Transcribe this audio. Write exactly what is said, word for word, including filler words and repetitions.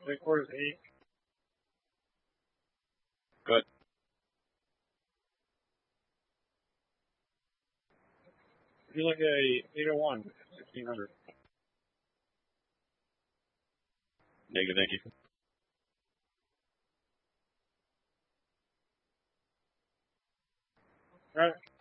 Three quarters eight. Good. If you look at a eight oh one, sixteen hundred. Negative, thank you. All right.